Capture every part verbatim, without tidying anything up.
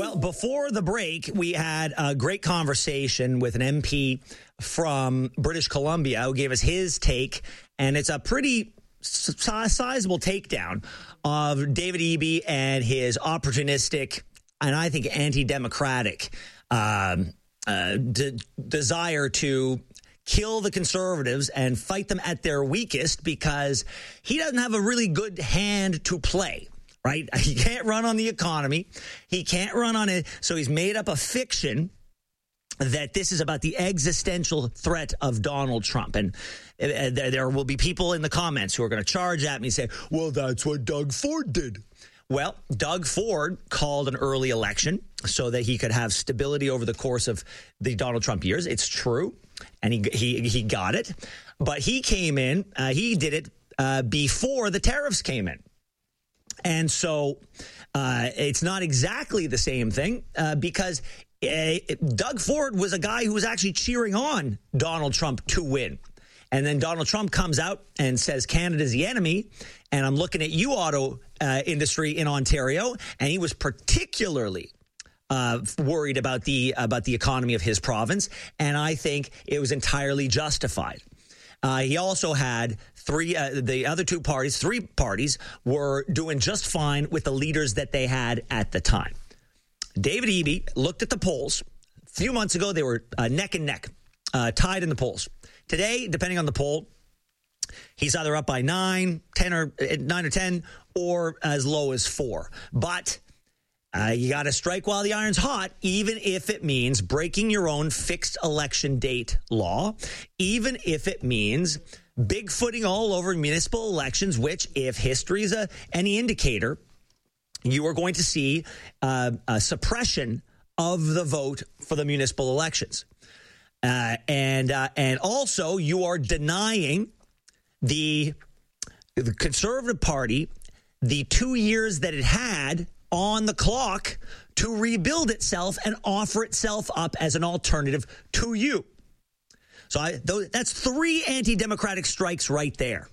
Well, before the break, we had a great conversation with an M P from British Columbia who gave us his take, and it's a pretty sizable takedown of David Eby and his opportunistic and I think anti-democratic um, uh, de- desire to kill the Conservatives and fight them at their weakest because he doesn't have a really good hand to play. Right? He can't run on the economy. He can't run on it. So he's made up a fiction that this is about the existential threat of Donald Trump. And uh, there, there will be people in the comments who are going to charge at me and say, well, that's what Doug Ford did. Well, Doug Ford called an early election so that he could have stability over the course of the Donald Trump years. It's true. And he he, he got it. But he came in, uh, he did it uh, before the tariffs came in. And so uh, it's not exactly the same thing uh, because uh, Doug Ford was a guy who was actually cheering on Donald Trump to win. And then Donald Trump comes out and says Canada's the enemy. And I'm looking at you, auto uh, industry in Ontario. And he was particularly uh, worried about the about the economy of his province. And I think it was entirely justified. Uh, he also had three, uh, the other two parties, three parties were doing just fine with the leaders that they had at the time. David Eby looked at the polls. A few months ago, they were uh, neck and neck, uh, tied in the polls. Today, depending on the poll, he's either up by nine, ten or uh, nine or ten, or as low as four. But Uh, you got to strike while the iron's hot, even if it means breaking your own fixed election date law, even if it means bigfooting all over municipal elections, which, if history is a, any indicator, you are going to see uh, a suppression of the vote for the municipal elections. Uh, and uh, and also, you are denying the, the Conservative Party the two years that it had on the clock to rebuild itself and offer itself up as an alternative to you. So I, that's three anti-democratic strikes right there.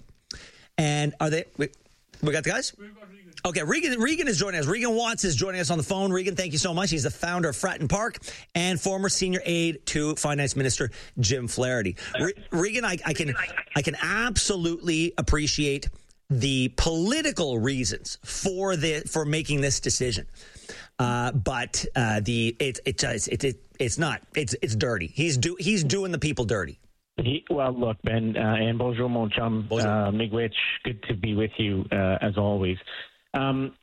And are they? We, we got the guys? Okay, Regan, Regan is joining us. Regan Watts is joining us on the phone. Regan, thank you so much. He's the founder of Fratton Park and former senior aide to Finance Minister Jim Flaherty. Re, Regan, I, I can I can absolutely appreciate the political reasons for the for making this decision, uh, but uh, the it it, it it it's not it's it's dirty. He's do he's doing the people dirty. He, well, look, Ben, uh, and bonjour, mon chum, uh, Miigwech. Good to be with you uh, as always. Um,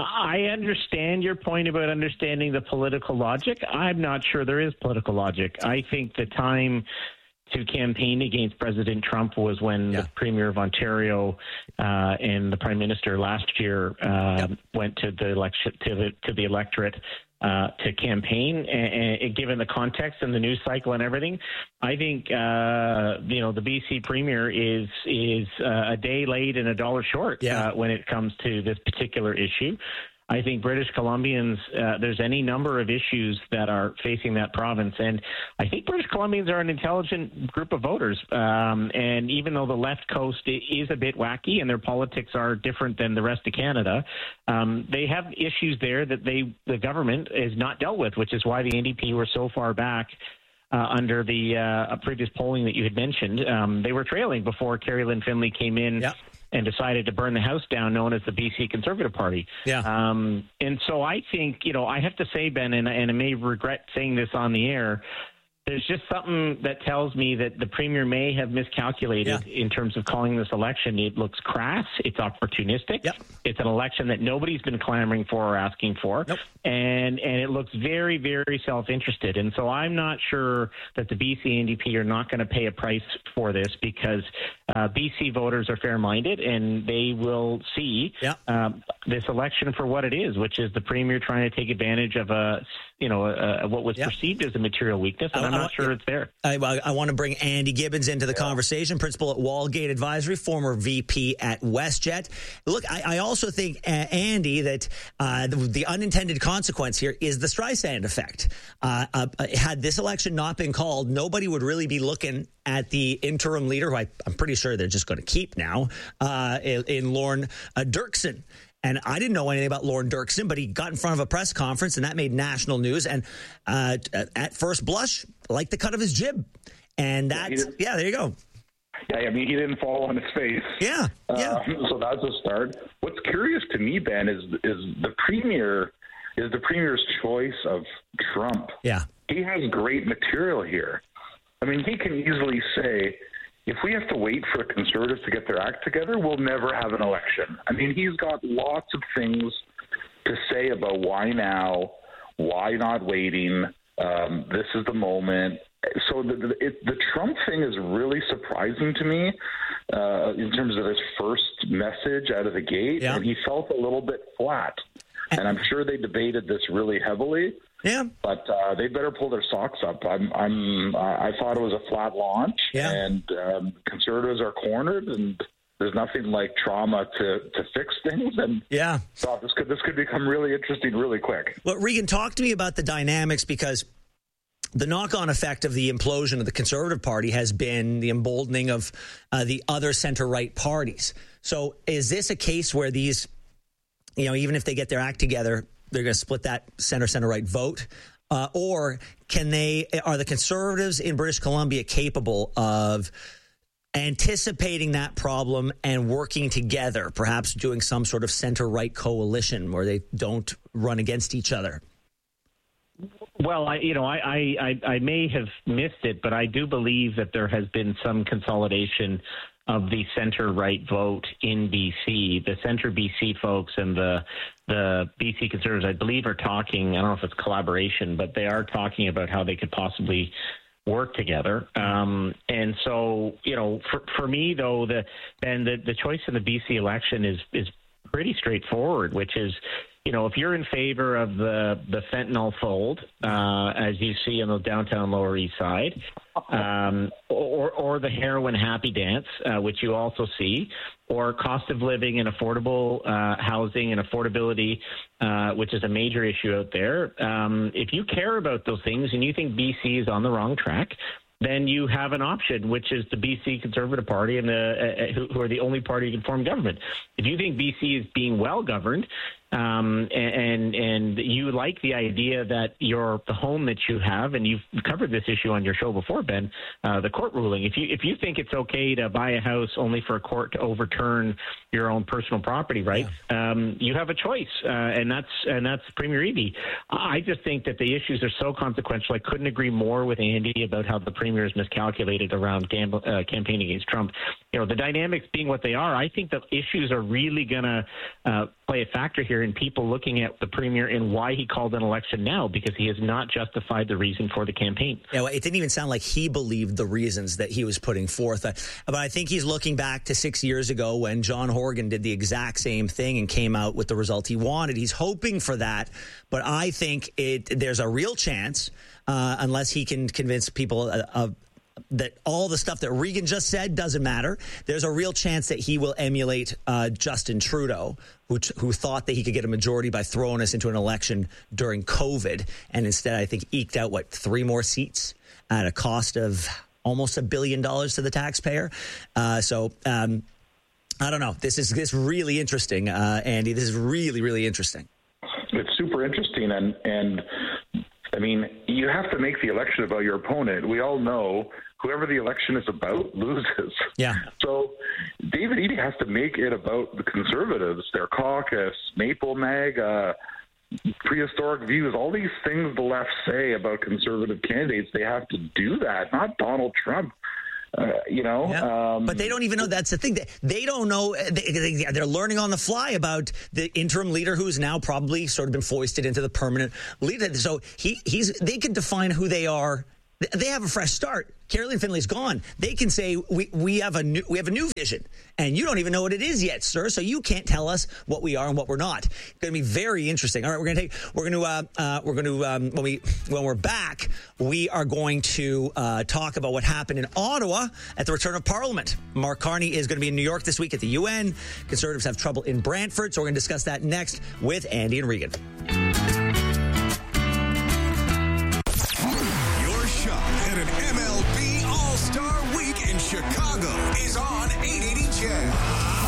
I understand your point about understanding the political logic. I'm not sure there is political logic. I think the time to campaign against President Trump was when yeah. the Premier of Ontario uh, and the Prime Minister last year uh, yep. went to the election to the to the electorate uh, to campaign. And, and given the context and the news cycle and everything, I think uh, you know the B C Premier is is uh, a day late and a dollar short yeah. uh, when it comes to this particular issue. I think British Columbians, uh, there's any number of issues that are facing that province. And I think British Columbians are an intelligent group of voters. Um, and even though the left coast is a bit wacky and their politics are different than the rest of Canada, um, they have issues there that they the government has not dealt with, which is why the N D P were so far back uh, under the uh, previous polling that you had mentioned. Um, they were trailing before Carrie Lynn Finlay came in. Yep. And decided to burn the house down, known as the B C Conservative Party. Yeah. Um, and so I think, you know, I have to say, Ben, and, and I may regret saying this on the air, there's just something that tells me that the Premier may have miscalculated yeah. in terms of calling this election. It looks crass. It's opportunistic. Yep. It's an election that nobody's been clamoring for or asking for. Nope. And and it looks very, very self-interested. And so I'm not sure that the B C N D P are not going to pay a price for this because uh, B C voters are fair-minded and they will see yep. um, this election for what it is, which is the Premier trying to take advantage of a, you know, a, a, what was yep. perceived as a material weakness. And I, I'm not I, sure it's there. I, I want to bring Andy Gibbons into the yeah. conversation, principal at Wallgate Advisory, former V P at WestJet. Look, I, I also think, uh, Andy, that uh, the, the unintended consequence here is the Streisand effect. Uh, uh, had this election not been called, nobody would really be looking at the interim leader, who I, I'm pretty sure they're just going to keep now, uh, in, in Lorne uh, Dirksen. And I didn't know anything about Lorne Dirksen, but he got in front of a press conference, and that made national news. And uh, at first blush, like the cut of his jib. And that's, yeah, yeah, there you go. Yeah, I mean, he didn't fall on his face. Yeah, yeah. Uh, so that's a start. What's curious to me, Ben, is is the premier is the premier's choice of Trump. Yeah, he has great material here. I mean, he can easily say, if we have to wait for the Conservatives to get their act together, we'll never have an election. I mean, he's got lots of things to say about why now, why not waiting. Um, this is the moment. So the, the, it, the Trump thing is really surprising to me uh, in terms of his first message out of the gate. Yeah. And he felt a little bit flat. And I'm sure they debated this really heavily. Yeah. But uh, they better pull their socks up. I'm, I'm, I thought it was a flat launch. Yeah. And um, Conservatives are cornered, and there's nothing like trauma to, to fix things. And yeah, thought this could this could become really interesting really quick. Well, Regan, talk to me about the dynamics, because the knock-on effect of the implosion of the Conservative Party has been the emboldening of uh, the other center-right parties. So is this a case where these, you know, even if they get their act together, they're going to split that center-center-right vote? Uh, or can they, are the Conservatives in British Columbia capable of anticipating that problem and working together, perhaps doing some sort of center-right coalition where they don't run against each other? Well, I, you know, I, I, I may have missed it, but I do believe that there has been some consolidation of the center-right vote in B C. The center B C folks and the the B C Conservatives, I believe, are talking. I don't know if it's collaboration, but they are talking about how they could possibly work together. Um, and so, you know, for for me though, the and the the choice in the B C election is is pretty straightforward, which is, you know, if you're in favor of the, the fentanyl fold, uh, as you see on the downtown Lower East Side, um, or, or the heroin happy dance, uh, which you also see, or cost of living and affordable uh, housing and affordability, uh, which is a major issue out there. Um, if you care about those things and you think B C is on the wrong track, then you have an option, which is the B C Conservative Party, and the, uh, who, who are the only party who can form government. If you think B C is being well governed, um, and and you like the idea that your the home that you have, and you've covered this issue on your show before, Ben, uh, the court ruling. If you if you think it's okay to buy a house only for a court to overturn your own personal property rights, yeah. um, you have a choice, uh, and that's and that's Premier Eby. I just think that the issues are so consequential. I couldn't agree more with Andy about how the Premier is miscalculated around gamble, uh, campaigning against Trump. You know, the dynamics being what they are, I think the issues are really going to uh, play a factor here in people looking at the Premier and why he called an election now, because he has not justified the reason for the campaign. Yeah, well, it didn't even sound like he believed the reasons that he was putting forth. Uh, but I think he's looking back to six years ago when John Horgan did the exact same thing and came out with the result he wanted. He's hoping for that, but I think it there's a real chance, uh, unless he can convince people uh, of that all the stuff that Regan just said doesn't matter. There's a real chance that he will emulate uh, Justin Trudeau, who, who thought that he could get a majority by throwing us into an election during COVID. And instead, I think, eked out, what, three more seats at a cost of almost a billion dollars to the taxpayer. Uh, so um, I don't know. This is this really interesting, uh, Andy. This is really, really interesting. It's super interesting. And, and I mean, you have to make the election about your opponent. We all know whoever the election is about loses. Yeah. So David Eby has to make it about the Conservatives, their caucus, Maple MAGA, prehistoric views, all these things the left say about conservative candidates. They have to do that, not Donald Trump. Uh, you know, yeah. um, but they don't even know. That's the thing. They, they don't know. They, they, they're learning on the fly about the interim leader who has now probably sort of been foisted into the permanent leader. So he, he's. They can define who they are. They have a fresh start. Caroline Finley's gone. They can say we we have a new we have a new vision, and you don't even know what it is yet, sir. So you can't tell us what we are and what we're not. It's going to be very interesting. All right, we're going to take we're going to uh, uh, we're going to um, when we when we're back, we are going to uh, talk about what happened in Ottawa at the return of Parliament. Mark Carney is going to be in New York this week at the U N. Conservatives have trouble in Brantford, so we're going to discuss that next with Andy and Regan. Chicago is on eight eighty C H E D. For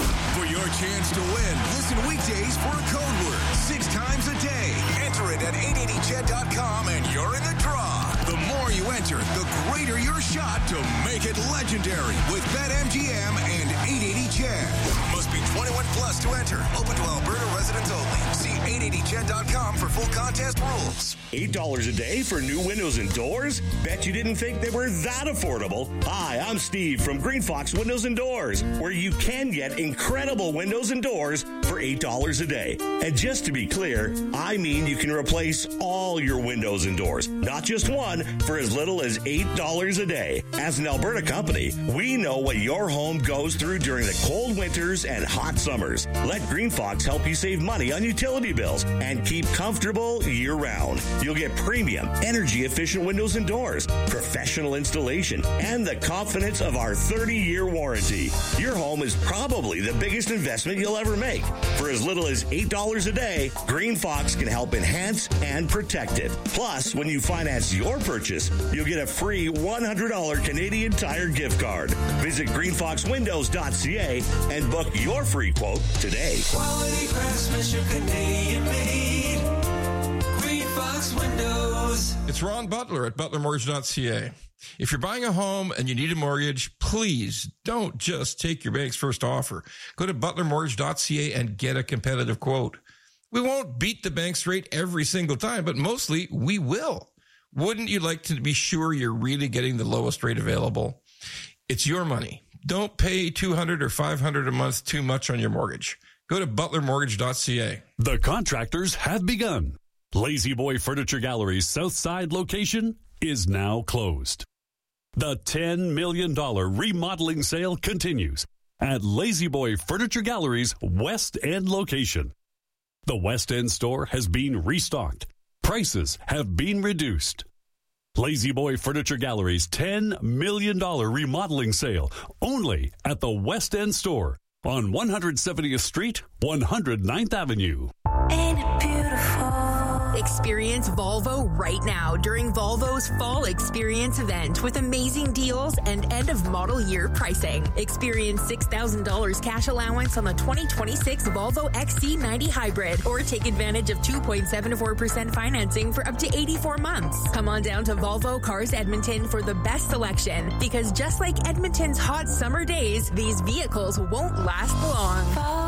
your chance to win, listen weekdays for a code word six times a day. Enter it at eight eighty C H E D dot com and you're in the draw. The more you enter, the greater your shot to make it legendary with BetMGM and eight eighty C H E D. Must be twenty-one plus to enter. Open to Alberta residents only. See eight eighty C H E D dot com for full contest rules. eight dollars a day for new windows and doors? Bet you didn't think they were that affordable. Hi, I'm Steve from Green Fox Windows and Doors, where you can get incredible windows and doors for eight dollars a day. And just to be clear, I mean you can replace all your windows and doors, not just one, for as little as eight dollars a day. As an Alberta company, we know what your home goes through during the cold winters and hot summers. Let Green Fox help you save money on utility bills and keep comfortable year-round. You'll get premium, energy-efficient windows and doors, professional installation, and the confidence of our thirty-year warranty. Your home is probably the biggest investment you'll ever make. For as little as eight dollars a day, Green Fox can help enhance and protect it. Plus, when you finance your purchase, you'll get a free one hundred dollars Canadian Tire gift card. Visit green fox windows dot c a and book your free quote today. Quality craftsmanship, Canadian made. Green Fox Windows. It's Ron Butler at butler mortgage dot c a. If you're buying a home and you need a mortgage, please don't just take your bank's first offer. Go to butler mortgage dot c a and get a competitive quote. We won't beat the bank's rate every single time, but mostly we will. Wouldn't you like to be sure you're really getting the lowest rate available? It's your money. Don't pay two hundred dollars or five hundred dollars a month too much on your mortgage. Go to butler mortgage dot c a. The contractors have begun. Lazy Boy Furniture Gallery's South Side location is now closed. The ten million dollars remodeling sale continues at Lazy Boy Furniture Gallery's West End location. The West End store has been restocked. Prices have been reduced. Lazy Boy Furniture Gallery's ten million dollars remodeling sale only at the West End store on one hundred seventieth Street, one hundred ninth Avenue. Ain't it beautiful? Experience Volvo right now during Volvo's Fall Experience event with amazing deals and end-of-model year pricing. Experience six thousand dollars cash allowance on the twenty twenty-six Volvo X C ninety Hybrid or take advantage of two point seven four percent financing for up to eighty-four months. Come on down to Volvo Cars Edmonton for the best selection because just like Edmonton's hot summer days, these vehicles won't last long.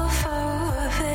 Volvo of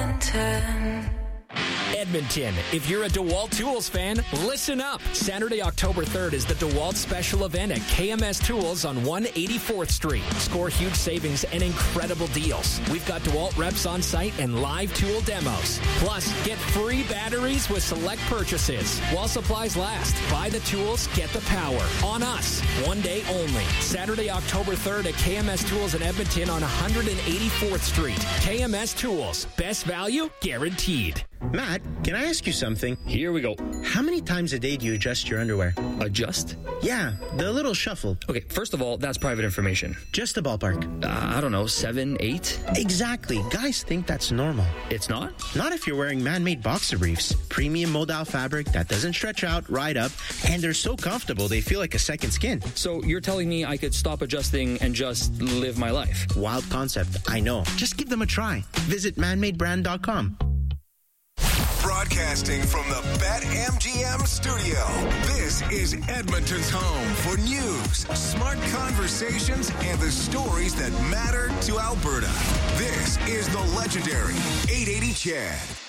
Edmonton. Edmonton. If you're a DeWalt Tools fan, listen up. Saturday, October third is the DeWalt special event at K M S Tools on one eighty-fourth Street. Score huge savings and incredible deals. We've got DeWalt reps on site and live tool demos. Plus, get free batteries with select purchases. While supplies last, buy the tools, get the power. On us. One day only. Saturday, October third at K M S Tools in Edmonton on one eighty-fourth Street. K M S Tools. Best value guaranteed. Matt, can I ask you something? Here we go. How many times a day do you adjust your underwear? Adjust? Yeah, the little shuffle. Okay, first of all, that's private information. Just a ballpark. Uh, I don't know, seven, eight? Exactly. Guys think that's normal. It's not? Not if you're wearing man-made boxer briefs. Premium modal fabric that doesn't stretch out, ride up, and they're so comfortable they feel like a second skin. So you're telling me I could stop adjusting and just live my life? Wild concept, I know. Just give them a try. Visit man made brand dot com. Broadcasting from the BetMGM studio, this is Edmonton's home for news, smart conversations, and the stories that matter to Alberta. This is the legendary eight eighty C H E D.